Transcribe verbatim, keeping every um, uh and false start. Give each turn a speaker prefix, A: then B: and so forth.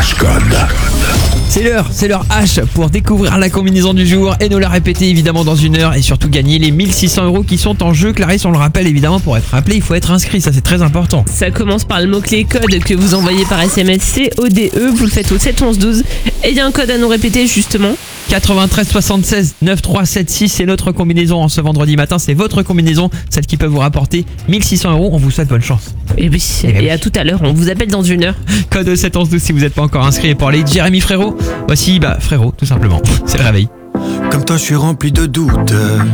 A: H-Code.
B: C'est l'heure, c'est l'heure H pour découvrir la combinaison du jour et nous la répéter évidemment dans une heure et surtout gagner les mille six cents euros qui sont en jeu. Clarisse, on le rappelle évidemment, pour être appelé, il faut être inscrit, ça c'est très important.
C: Ça commence par le mot-clé code que vous envoyez par S M S C O D E, vous le faites au sept onze douze et il y a un code à nous répéter justement.
B: quatre-vingt-treize soixante-seize neuf trois sept six, c'est notre combinaison en ce vendredi matin, c'est votre combinaison, celle qui peut vous rapporter mille six cents euros. On vous souhaite bonne chance.
C: Et oui, et à tout à l'heure, on vous appelle dans une heure.
B: Code sept onze douze si vous n'êtes pas encore inscrit. Et pour les Jérémy Frérot, voici bah Frérot tout simplement. C'est le réveil.
D: Comme toi je suis rempli de doutes.